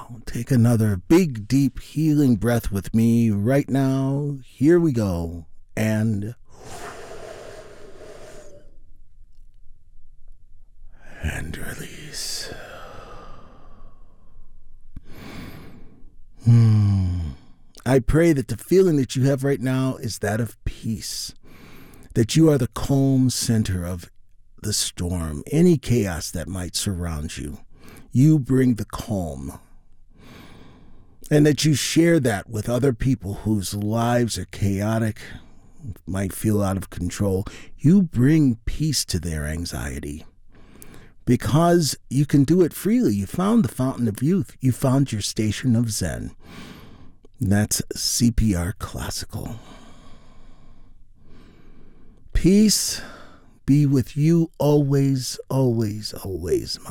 Take another big, deep, healing breath with me right now. Here we go. And release. I pray that the feeling that you have right now is that of peace, that you are the calm center of the storm, any chaos that might surround you. You bring the calm, and that you share that with other people whose lives are chaotic, might feel out of control. You bring peace to their anxiety because you can do it freely. You found the fountain of youth. You found your station of Zen. That's CPR Classical. Peace be with you always, always, always,